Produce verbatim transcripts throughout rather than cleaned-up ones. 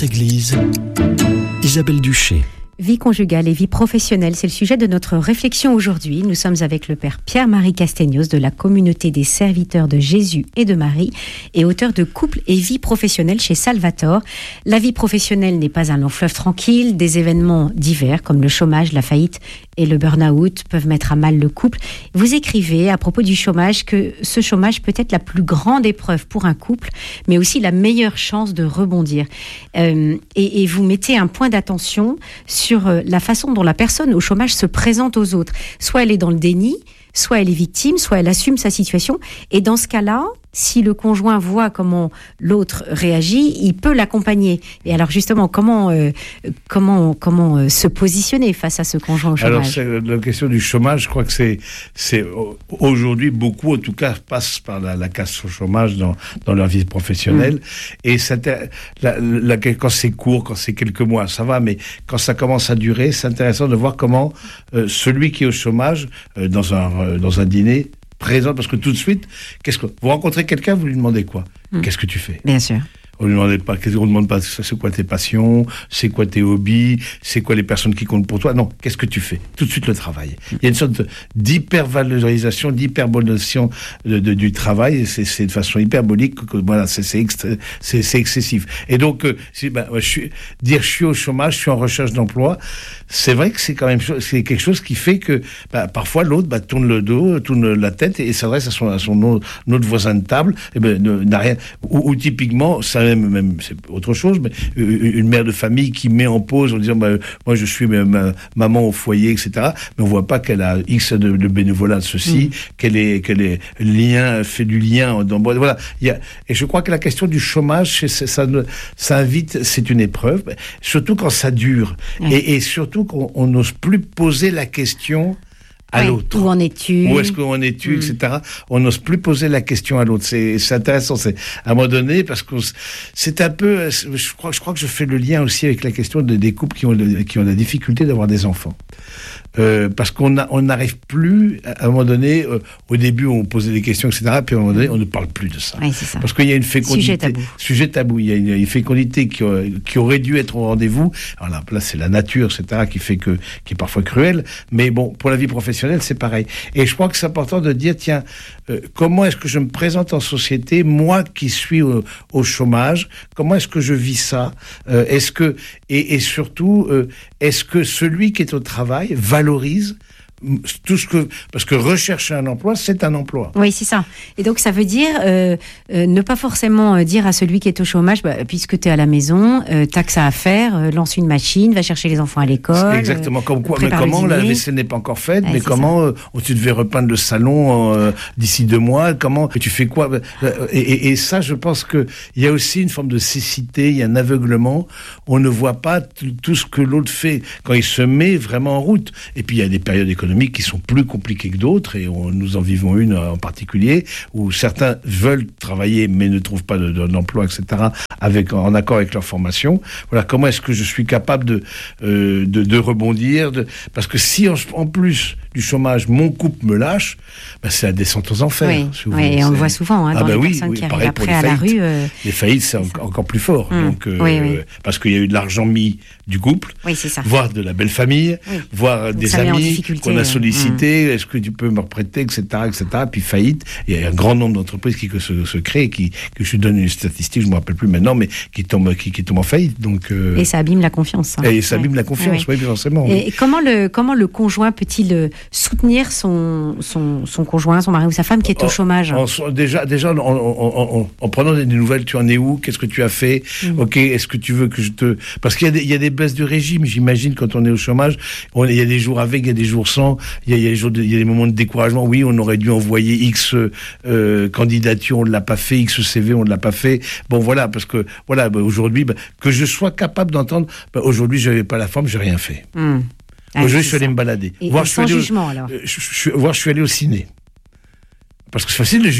Vivante Église, Isabelle Duché. Vie conjugale et vie professionnelle, c'est le sujet de notre réflexion aujourd'hui. Nous sommes avec le père Pierre-Marie Castegnos de la communauté des serviteurs de Jésus et de Marie et auteur de Couple et vie professionnelle chez Salvatore. La vie professionnelle n'est pas un long fleuve tranquille. Des événements divers comme le chômage, la faillite et le burn-out peuvent mettre à mal le couple. Vous écrivez à propos du chômage que ce chômage peut être la plus grande épreuve pour un couple, mais aussi la meilleure chance de rebondir. Euh, et, et vous mettez un point d'attention sur sur la façon dont la personne au chômage se présente aux autres. Soit elle est dans le déni, soit elle est victime, soit elle assume sa situation. Et dans ce cas-là, si le conjoint voit comment l'autre réagit, il peut l'accompagner. Et alors justement, comment euh, comment comment euh, se positionner face à ce conjoint au chômage ? Alors c'est, la question du chômage, je crois que c'est c'est aujourd'hui beaucoup, en tout cas, passent par la, la casse au chômage dans dans leur vie professionnelle. Mmh. Et ça, la, la, quand c'est court, quand c'est quelques mois, ça va, mais quand ça commence à durer, c'est intéressant de voir comment euh, celui qui est au chômage euh, dans un euh, dans un dîner présent, parce que tout de suite, qu'est-ce que vous rencontrez quelqu'un, vous lui demandez quoi ? mmh. Qu'est-ce que tu fais ? Bien sûr. On ne demande pas, on demande pas c'est quoi tes passions, c'est quoi tes hobbies, c'est quoi les personnes qui comptent pour toi. Non, qu'est-ce que tu fais ? Tout de suite le travail. Il y a une sorte de, d'hypervalorisation, d'hyperbolisation de, de, du travail. C'est, c'est de façon hyperbolique. Que, voilà, c'est, c'est, extra, c'est, c'est excessif. Et donc, euh, si, ben, je suis, dire je suis au chômage, je suis en recherche d'emploi, c'est vrai que c'est quand même c'est quelque chose qui fait que ben, parfois l'autre ben, tourne le dos, tourne la tête et, et s'adresse à son, à son autre, autre voisin de table. Et ben, ne, n'a rien. Ou, ou typiquement, ça Même, même c'est autre chose, mais une mère de famille qui met en pause en disant bah, moi je suis ma, ma, maman au foyer, et cetera. Mais on voit pas qu'elle a X de, de bénévolat de ceci, mmh. qu'elle est qu'elle est lien fait du lien dans voilà. Il y a et je crois que la question du chômage, ça, ça, ça invite, c'est une épreuve, surtout quand ça dure mmh. et, et surtout qu'on n'ose plus poser la question à ouais, l'autre. Où en es-tu ? Où est-ce qu'on est-tu, mmh. et cetera. On n'ose plus poser la question à l'autre. C'est, c'est intéressant. C'est à un moment donné parce que c'est un peu. Je crois, je crois que je fais le lien aussi avec la question de, des couples qui ont qui ont la difficulté d'avoir des enfants. Euh, parce qu'on a, on n'arrive plus à un moment donné. Euh, au début, on posait des questions, et cetera. Puis à un moment donné, on ne parle plus de ça. Oui, c'est ça. Parce qu'il y a une fécondité. Sujet tabou. Sujet tabou. Il y a une, une fécondité qui, qui aurait dû être au rendez-vous. Alors là, là, c'est la nature, et cetera, qui fait que, qui est parfois cruelle. Mais bon, pour la vie professionnelle, c'est pareil. Et je crois que c'est important de dire, tiens, euh, comment est-ce que je me présente en société, moi qui suis au, au chômage, comment est-ce que je vis ça ? euh, Est-ce que et, et surtout, euh, est-ce que celui qui est au travail valorise tout ce que parce que rechercher un emploi, c'est un emploi. Oui, c'est ça. Et donc ça veut dire euh, euh, ne pas forcément euh, dire à celui qui est au chômage, bah, puisque tu es à la maison, euh, t'as que ça à faire, euh, lance une machine, va chercher les enfants à l'école. C'est exactement comme quoi. Mais comment la vaisselle n'est pas encore faite, ouais, mais comment euh, tu devais repeindre le salon euh, d'ici deux mois. Comment tu fais quoi et, et, et ça, je pense que il y a aussi une forme de cécité, il y a un aveuglement. On ne voit pas t- tout ce que l'autre fait quand il se met vraiment en route. Et puis il y a des périodes économiques qui sont plus compliquées que d'autres, et on, nous en vivons une en particulier, où certains veulent travailler mais ne trouvent pas de, de, d'emploi, et cetera, avec, en accord avec leur formation. Voilà, comment est-ce que je suis capable de, euh, de, de rebondir de, parce que si en, en plus du chômage, mon couple me lâche, ben c'est la descente aux enfers. Oui, si oui et on le voit souvent hein, dans ah ben les oui, personnes oui, qui arrivent après à la rue. Euh... Les faillites, c'est, c'est en, encore plus fort. Mmh. Donc, euh, oui, oui. Parce qu'il y a eu de l'argent mis du couple, oui, c'est ça. voire de la belle famille, oui. voire donc des amis qu'on a sollicités, mmh. est-ce que tu peux me reprêter, et cetera, et cetera. Puis faillite, il y a un grand nombre d'entreprises qui se, se créent, qui, que je donne une statistique, je ne me rappelle plus maintenant, mais qui tombent, qui, qui tombent en faillite. Donc, euh... Et ça abîme la confiance. Hein. Et ça abîme ouais. la confiance, oui, oui forcément. Et oui. comment, le, comment le conjoint peut-il soutenir son, son, son conjoint, son mari ou sa femme qui est au chômage ? en, en, Déjà, déjà en, en, en, en prenant des nouvelles, tu en es où ? Qu'est-ce que tu as fait ? mmh. Ok, est-ce que tu veux que je te... Parce qu'il y a des, il y a des baisses de régime, j'imagine, quand on est au chômage. On, il y a des jours avec, il y a des jours sans. Il y a, il y a, des, jours de, il y a des moments de découragement. Oui, on aurait dû envoyer X euh, candidatures, on ne l'a pas fait. X C V, on ne l'a pas fait. Bon, voilà, parce que voilà, bah, aujourd'hui, bah, que je sois capable d'entendre, bah, aujourd'hui, je n'avais pas la forme, j'ai rien fait. Mmh. Ah, aujourd'hui, je suis allé me balader. Et, voir, et sans jugement, au, alors. Je, je, je, voir, je suis allé au ciné. Parce que c'est facile de juger.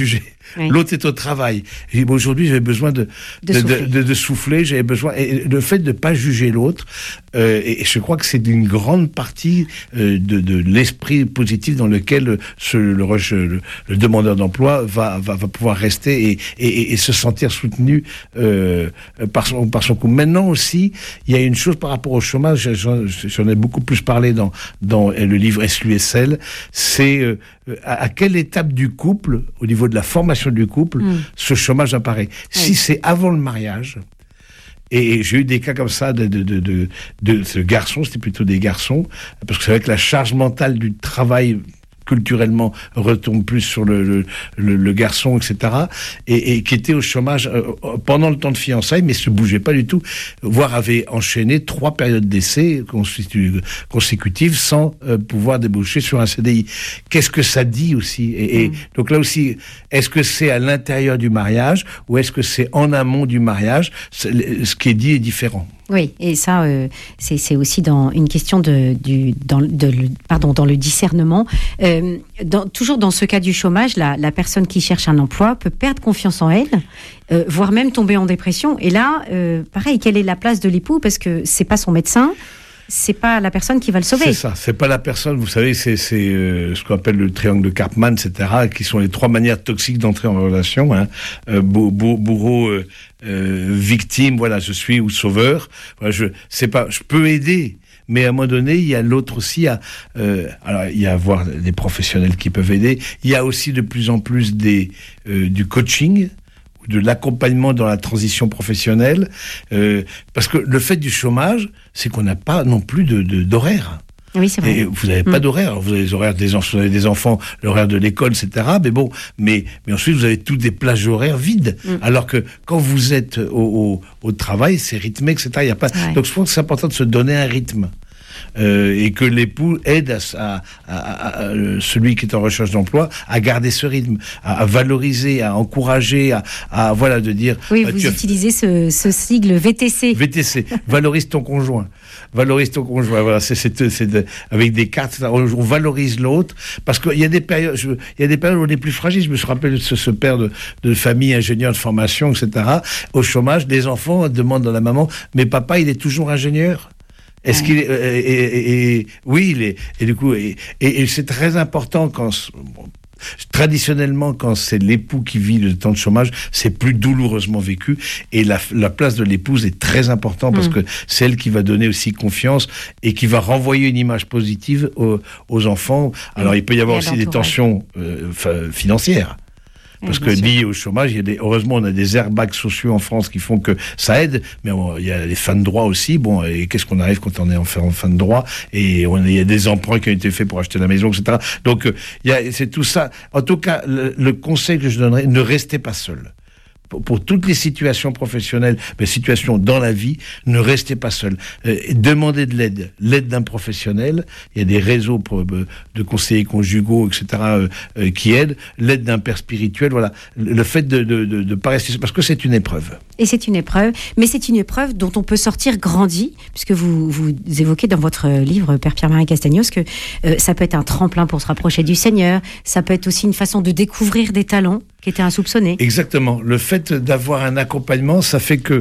Oui. L'autre est au travail. Je dis, bon, aujourd'hui, j'avais besoin de, de, de, souffler. de, de, de souffler. J'avais besoin. Et le fait de ne pas juger l'autre, euh, et je crois que c'est une grande partie euh, de, de l'esprit positif dans lequel ce, le, le, le demandeur d'emploi va, va, va pouvoir rester et, et, et se sentir soutenu euh, par son, par son coup. Maintenant aussi, il y a une chose par rapport au chômage, j'en, j'en ai beaucoup plus parlé dans, dans le livre S L U S L, c'est euh, à, à quelle étape du couple, au niveau de la formation du couple, mmh. ce chômage apparaît. Oui. Si c'est avant le mariage, et j'ai eu des cas comme ça de, de, de, de, de, de garçons, c'était plutôt des garçons, parce que c'est vrai que la charge mentale du travail culturellement retombe plus sur le, le, le, le garçon, et cetera, et, et qui était au chômage euh, pendant le temps de fiançailles, mais se bougeait pas du tout, voire avait enchaîné trois périodes d'essai consécutives sans euh, pouvoir déboucher sur un C D I. Qu'est-ce que ça dit aussi ? Et, et mmh. donc là aussi, est-ce que c'est à l'intérieur du mariage ou est-ce que c'est en amont du mariage ? Ce qui est dit est différent. Oui, et ça, euh, c'est, c'est aussi dans une question de, du, dans, de, pardon, dans le discernement. Euh, dans, toujours dans ce cas du chômage, la, la personne qui cherche un emploi peut perdre confiance en elle, euh, voire même tomber en dépression. Et là, euh, pareil, quelle est la place de l'époux ? Parce que c'est pas son médecin. C'est pas la personne qui va le sauver. C'est ça, c'est pas la personne, vous savez, c'est, c'est euh, ce qu'on appelle le triangle de Karpman, et cetera, qui sont les trois manières toxiques d'entrer en relation. Hein. Euh, bourreau, bourreau euh, euh, victime, voilà, je suis, ou sauveur. Voilà, je, c'est pas, je peux aider. Mais à un moment donné, il y a l'autre aussi. À, euh, alors, il y a à voir des professionnels qui peuvent aider. Il y a aussi de plus en plus des, euh, du coaching, de l'accompagnement dans la transition professionnelle, euh, parce que le fait du chômage, c'est qu'on n'a pas non plus de, de, d'horaire. Oui, c'est vrai. Et vous n'avez mmh. pas d'horaire. Vous avez les horaires des, vous avez des enfants, l'horaire de l'école, et cetera. Mais bon, mais, mais ensuite, vous avez toutes des plages horaires vides. Mmh. Alors que quand vous êtes au, au, au travail, c'est rythmé, et cetera. Il y a pas... ouais. Donc, je pense que c'est important de se donner un rythme. Euh, et que l'époux aide à, à, à, à, à celui qui est en recherche d'emploi à garder ce rythme, à, à valoriser, à encourager, à, à voilà, de dire... Oui, euh, vous utilisez as... ce, ce sigle V T C. V T C, valorise ton conjoint. Valorise ton conjoint, voilà, c'est, c'est, c'est de, avec des cartes, on, on valorise l'autre, parce qu'il y a des périodes, je, il y a des périodes où on est plus fragile. Je me suis rappelé de ce, ce père de, de famille, ingénieur de formation, et cetera. Au chômage, les enfants demandent à la maman, mais papa, il est toujours ingénieur. Est-ce ouais. qu'il est, euh, et, et, et, oui, il est, et du coup, et, et, et c'est très important quand, bon, traditionnellement, quand c'est l'époux qui vit le temps de chômage, c'est plus douloureusement vécu, et la, la place de l'épouse est très importante, parce mmh. que c'est elle qui va donner aussi confiance et qui va renvoyer une image positive aux, aux enfants. Alors, mmh. il peut y avoir aussi des tensions euh, financières. Parce oui, que lié au chômage, il y a des, heureusement, on a des airbags sociaux en France qui font que ça aide, mais on, il y a les fins de droit aussi. Bon, et qu'est-ce qu'on arrive quand on est en fin, en fin de droit ? Et on, il y a des emprunts qui ont été faits pour acheter la maison, et cetera. Donc, il y a, c'est tout ça. En tout cas, le, le conseil que je donnerais, ne restez pas seul. Pour, pour toutes les situations professionnelles, mais situations dans la vie, ne restez pas seul. Euh, demandez de l'aide, l'aide d'un professionnel. Il y a des réseaux pour, euh, de conseillers conjugaux, et cetera, euh, euh, qui aident. L'aide d'un père spirituel, voilà. Le, le fait de de, de, de pas rester, parce que c'est une épreuve. Et c'est une épreuve, mais c'est une épreuve dont on peut sortir grandi, puisque vous vous évoquez dans votre livre, Père Pierre-Marie Castagnos, que euh, ça peut être un tremplin pour se rapprocher du Seigneur. Ça peut être aussi une façon de découvrir des talents qui étaient insoupçonnés. Exactement. Le fait d'avoir un accompagnement, ça fait que